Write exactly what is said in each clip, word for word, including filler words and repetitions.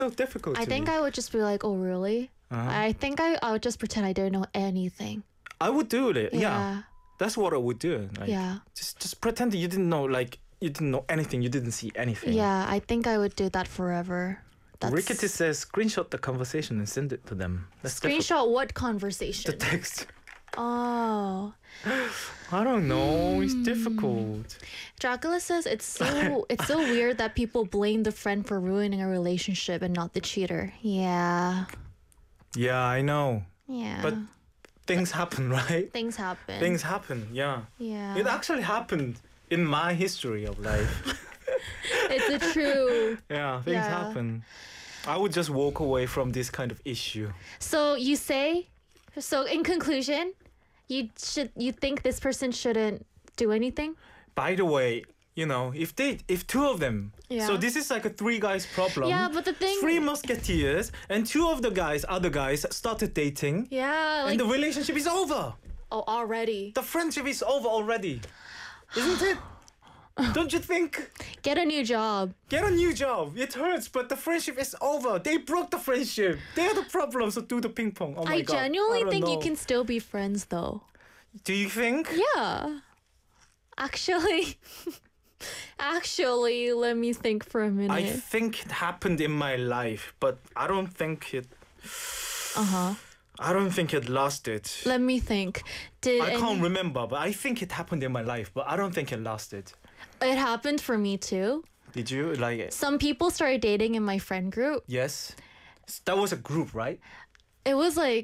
so difficult. I to think me. I would just be like, oh, really? Uh-huh. I think I, I would just pretend I didn't know anything. I would do it. Yeah. Yeah. That's what I would do. Like, Yeah. Just just pretend that you didn't know, like you didn't know anything, you didn't see anything. Yeah, I think I would do that forever. That's... Rickety says screenshot the conversation and send it to them. That's Screenshot what difficult. conversation? The text. Oh. I don't know. It's difficult. Dracula says it's so it's so weird that people blame the friend for ruining a relationship and not the cheater. Yeah. Yeah, I know. Yeah. But things happen, right? things happen. Things happen. Yeah. Yeah. It actually happened in my history of life. It's a true. Yeah, things Yeah. happen. I would just walk away from this kind of issue. So you say, so in conclusion, you should you think this person shouldn't do anything? By the way, you know, if they, if two of them, Yeah. so this is like a three guys problem. Yeah, but the thing- three musketeers, and two of the guys, other guys, started dating, Yeah. Like, and the relationship is over. oh, already. The friendship is over already, isn't it? Don't you think? Get a new job. Get a new job. It hurts, but the friendship is over. They broke the friendship. They're the problem. So do the ping pong. Oh my I god. genuinely I don't think you know. can still be friends though. Do you think? Yeah. Actually, actually, let me think for a minute. I think it happened in my life, but I don't think it. Uh huh. I don't think it lasted. Let me think. Did I any- can't remember, but I think it happened in my life, but I don't think it lasted. It happened for me too. Did you like it? Some people started dating in my friend group. Yes. That was a group, right? It was like,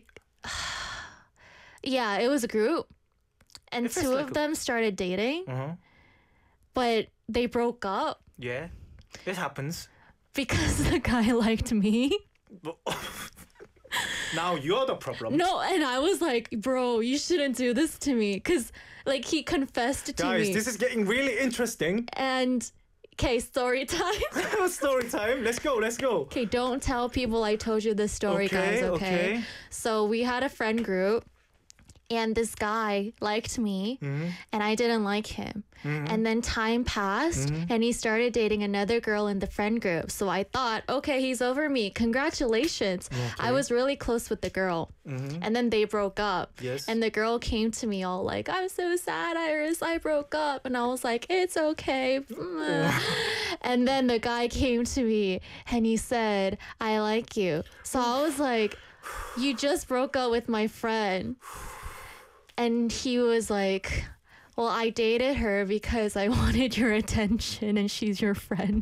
yeah, it was a group, and It feels two like of a- them started dating, Uh huh. but they broke up Yeah. It happens. because the guy liked me. But- now you're the problem. No, and I was like, bro, you shouldn't do this to me, cause like he confessed to Guys, me. this is getting really interesting. And okay, story time. Story time. Let's go. Let's go. Okay, don't tell people I told you this story, Okay, guys, okay? okay. So we had a friend group, and this guy liked me, Mm-hmm. and I didn't like him. And then time passed, Mm-hmm. and he started dating another girl in the friend group. So I thought, okay, he's over me. Congratulations. I was really close with the girl. And then they broke up. Mm-hmm. Yes. And the girl came to me all like, I'm so sad, Iris, I broke up. And I was like, it's okay. And then the guy came to me and he said, I like you. So I was like, you just broke up with my friend. And he was like, well, I dated her because I wanted your attention and she's your friend.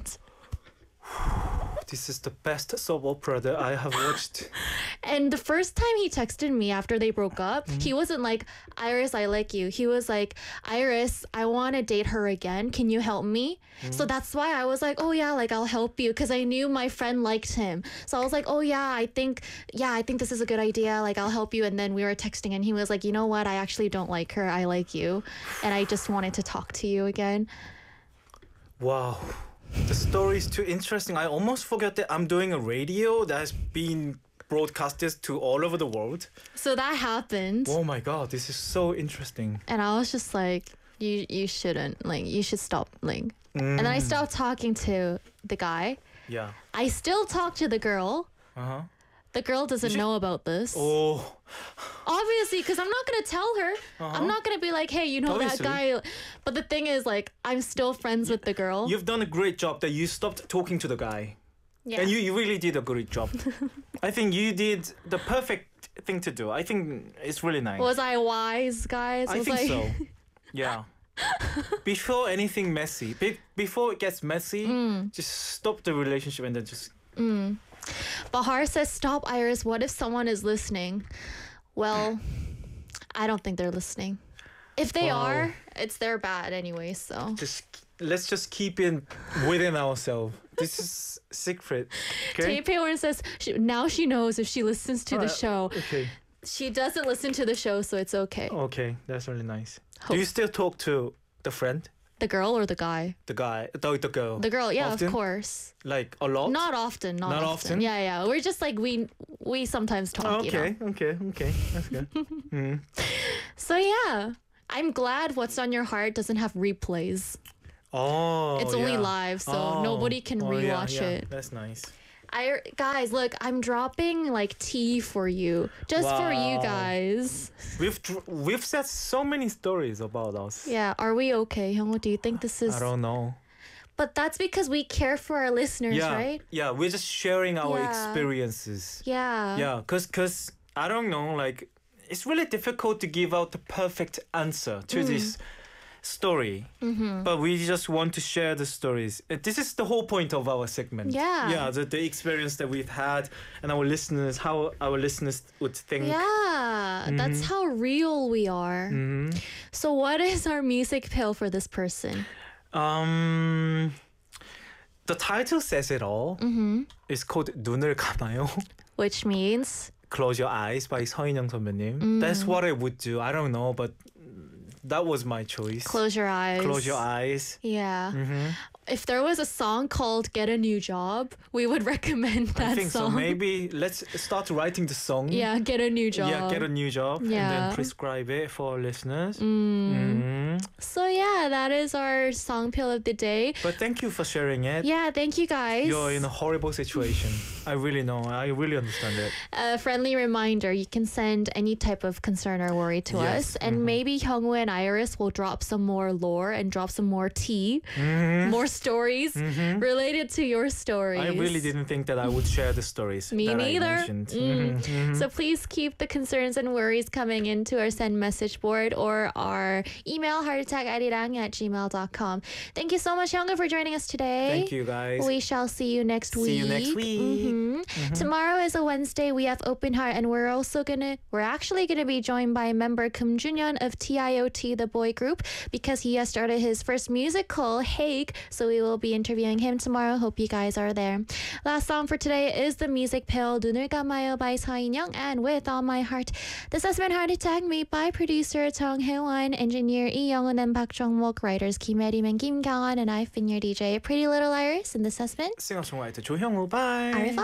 This is the best soap opera that I have watched. And the first time he texted me after they broke up, he wasn't like, Iris, I like you. He was like, Iris, I want to date her again. Can you help me? So that's why I was like, oh yeah, like I'll help you, because I knew my friend liked him. So I was like, oh yeah, I think, yeah, I think this is a good idea. Like I'll help you. And then we were texting and he was like, you know what? I actually don't like her. I like you. And I just wanted to talk to you again. Wow. The story is too interesting. I almost forgot that I'm doing a radio that has been broadcasted to all over the world. So that happened. Oh my god, this is so interesting. And I was just like, you you shouldn't, like, you should stop, like. And then I stopped talking to the guy. Yeah. I still talk to the girl. Uh-huh. The girl doesn't should- know about this. Oh, Obviously, because I'm not going to tell her. I'm not going to be like, hey, you know Obviously. that guy. But the thing is, like, I'm still friends with the girl. you've done a great job that you stopped talking to the guy. yeah. And you, you really did a great job. I think you did the perfect thing to do. I think it's really nice. Was I wise, guys? I Was think I... so. Yeah. Before anything messy, be- before it gets messy, Mm. just stop the relationship and then just. Bahar says, stop, Iris. What if someone is listening? Well, I don't think they're listening. If they Wow. are, it's their bad anyway, so. Just let's just keep it within ourselves. This is secret. Okay. Tae Paewon says, she, now she knows if she listens to the Alright, show. Okay. She doesn't listen to the show, so it's okay. Okay, that's really nice. Hope- Do you still talk to the friend, The girl or the guy? the guy, the the girl? The girl, yeah, Often? of course. Like a lot. Not often, not, Not often. often? Yeah, yeah. We're just like we we sometimes talk, Oh, you know. okay, okay, okay. That's good. Mm. So yeah, I'm glad What's on Your Heart doesn't have replays. Oh. It's only yeah. live, so Oh, nobody can oh, yeah, rewatch yeah. it. That's nice. I guys, look, I'm dropping like tea for you, just for you Wow. guys. We've dr- we've said so many stories about us. Yeah, are we okay, Hyungwoo? Do you think this is? I don't know. But that's because we care for our listeners, Yeah, right? yeah. We're just sharing our Yeah. experiences. Yeah. Yeah, cause cause I don't know. Like it's really difficult to give out the perfect answer to Mm. this story. Mm-hmm. But we just want to share the stories. Uh, This is the whole point of our segment. Yeah. Yeah, the, the experience that we've had and our listeners, how our listeners would think. Yeah, that's Mm-hmm. how real we are. Mhm. So, what is our music pill for this person? Um, the title says it all. Mm-hmm. It's called 눈을 감아요. Which means, Close Your Eyes by 서인영 선배님. Mm. That's what I would do. I don't know, but that was my choice. close your eyes. Close Your Eyes. Yeah. hmm If there was a song called Get a New Job, we would recommend that I think so. song. Maybe let's start writing the song. Yeah, Get a New Job. Yeah, get a new job and Yeah. then prescribe it for our listeners. Mm. Mhm. So, yeah, that is our song pill of the day. But thank you for sharing it. Yeah, thank you guys. You're in a horrible situation. I really know. I really understand it. A friendly reminder, you can send any type of concern or worry to Yes, us. And mhm. maybe Hyungwoo and Iris will drop some more lore and drop some more tea, Mhm. more stories Mhm. related to your stories. I really didn't think that I would share the stories. Me that neither. I mentioned. Mm. Mhm, mhm. So please keep the concerns and worries coming into our send message board or our email, heartattackaddirang at gmail dot com. Thank you so much, Hyungwoo, for joining us today. Thank you guys. We shall see you next week. See you next week. Mhm. Tomorrow is a Wednesday. We have open heart, and we're also gonna we're actually gonna be joined by member Kim Junyeon of T I O T, the boy group, because he has started his first musical, Haig. So we will be interviewing him tomorrow. Hope you guys are there. Last song for today is the music pill 눈을 감아요 by 서인영, and With All My Heart. This has been Heart Attack, made by producer Tong Hee-won, engineer Lee Young-un and Park Jong-wook, writers Kim Hye-rim and Kim Kyung-won, and I've been your D J Pretty Little Iris, and this has been 싱어송라이터 조형우. Bye. Arif